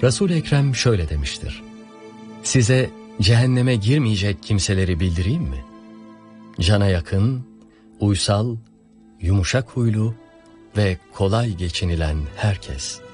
Resul-i Ekrem şöyle demiştir: size cehenneme girmeyecek kimseleri bildireyim mi? Cana yakın, uysal, yumuşak huylu ve kolay geçinilen herkes.